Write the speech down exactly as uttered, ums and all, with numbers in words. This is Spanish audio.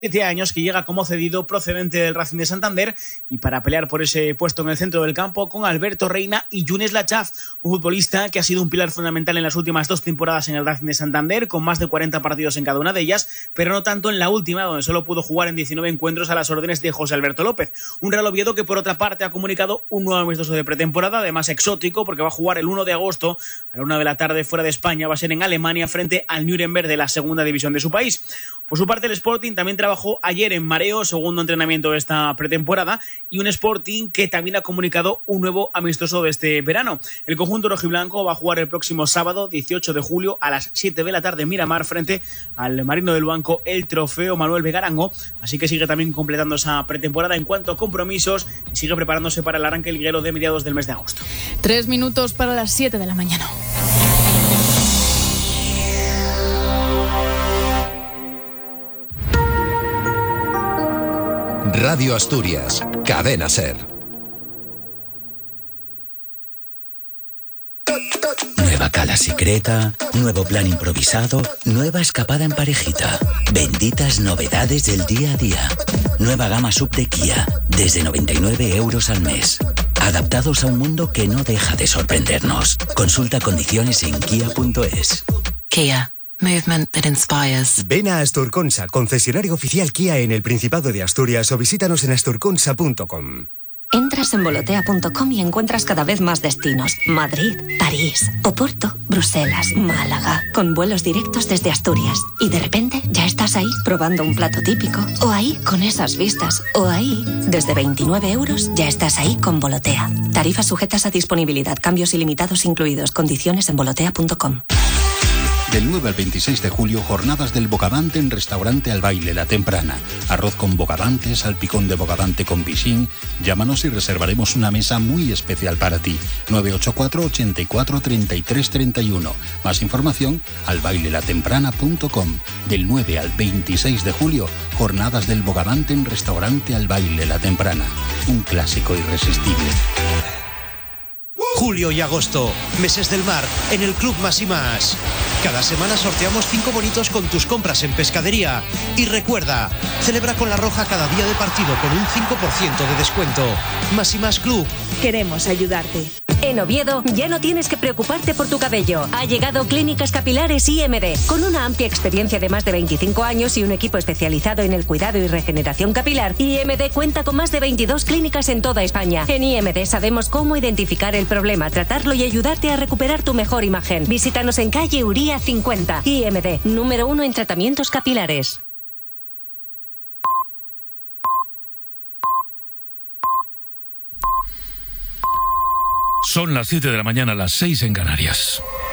siete años, que llega como cedido procedente del Racing de Santander y para pelear por ese puesto en el centro del campo con Alberto Reina y Younes Lachaf, un futbolista que ha sido un pilar fundamental en las últimas dos temporadas en el Racing de Santander, con más de cuarenta partidos en cada una de ellas, pero no tanto en la última, donde solo pudo jugar en diecinueve encuentros a las órdenes de José Alberto López. Un Real Oviedo que por otra parte ha comunicado un nuevo amistoso de pretemporada, además exótico, porque va a jugar el uno de agosto a la una de la tarde fuera de España, va a ser en Alemania frente al Nuremberg de la segunda división de su país. Por su parte, el Sporting también trabajó ayer en Mareo, segundo entrenamiento de esta pretemporada, y un Sporting que también ha comunicado un nuevo amistoso de este verano. El conjunto rojiblanco va a jugar el próximo sábado, dieciocho de julio, a las siete de la tarde en Miramar, frente al Marino del Banco, el Trofeo Manuel Begarango, así que sigue también completando esa pretemporada en cuanto a compromisos y sigue preparándose para el arranque liguero de mediados del mes de agosto. Tres minutos para las siete de la mañana. Radio Asturias, Cadena SER. Nueva cala secreta, nuevo plan improvisado, nueva escapada en parejita. Benditas novedades del día a día. Nueva gama sub de Kia, desde noventa y nueve euros al mes. Adaptados a un mundo que no deja de sorprendernos. Consulta condiciones en kia punto es. Kia. Movement that inspires. Ven a Asturconsa, concesionario oficial Kia en el Principado de Asturias, o visítanos en asturconsa punto com. Entras en volotea punto com y encuentras cada vez más destinos. Madrid, París, Oporto, Bruselas, Málaga, con vuelos directos desde Asturias. Y de repente ya estás ahí probando un plato típico, o ahí con esas vistas, o ahí, desde veintinueve euros, ya estás ahí con Volotea. Tarifas sujetas a disponibilidad, cambios ilimitados incluidos, condiciones en volotea punto com. Del nueve al veintiséis de julio, jornadas del bogavante en Restaurante Al Baile La Temprana. Arroz con bogavante, salpicón de bogavante con piscín. Llámanos y reservaremos una mesa muy especial para ti. nueve ocho cuatro, ochenta y cuatro, treinta y tres, treinta y uno. Más información, albailelatemprana punto com. Del nueve al veintiséis de julio, jornadas del bogavante en Restaurante Al Baile La Temprana. Un clásico irresistible. Julio y agosto, meses del mar, en el Club Más y Más. Cada semana sorteamos cinco bonitos con tus compras en pescadería. Y recuerda, celebra con La Roja cada día de partido con un cinco por ciento de descuento. Más y Más Club. Queremos ayudarte. En Oviedo ya no tienes que preocuparte por tu cabello. Ha llegado Clínicas Capilares I M D. Con una amplia experiencia de más de veinticinco años y un equipo especializado en el cuidado y regeneración capilar, I M D cuenta con más de veintidós clínicas en toda España. En I M D sabemos cómo identificar el problema, tratarlo y ayudarte a recuperar tu mejor imagen. Visítanos en calle Uría cincuenta. I M D, número uno en tratamientos capilares. Son las siete de la mañana, las seis en Canarias.